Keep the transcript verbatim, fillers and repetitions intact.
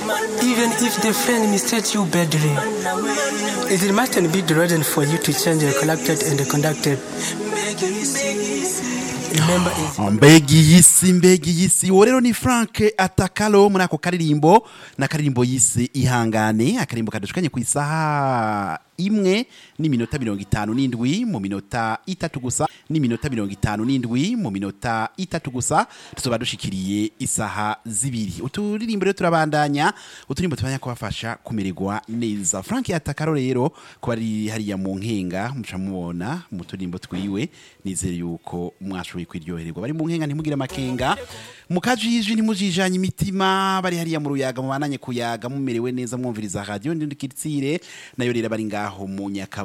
Even if the friend mistreats you badly, it mustn't be the reason for you to change the collected and the conducted. Remember it. Mbegi yisi mbegi yisi uwo rero ni Frank Atakalo muri ako karirimbo na karirimbo yisi ihangane akarimbo kadushukanye ku isaha imwe ni minota mirongo itanu n'indwi mu minota itatu gusa ni minota mirongo itanu n'indwi mu minota itatu gusa tuzoba dushikiriye isaha zibiri uturirimbo rero turabandanya uturirimbo tubanya kubafasha kumererwa neza. Frank Atakalo rero ko ari hariya mu nkenga muca mubona mu turimbo twiwe nizere yuko mwashoboye kwiryohererwa bari mu nkenga ntimugira makenga mukajiji ntimujijanye imitima bari hariya mu ruyaga mubananye kuyaga mumerewe neza mwumviriza radio ndikitsire nayo rero bari ngaho mu nyaka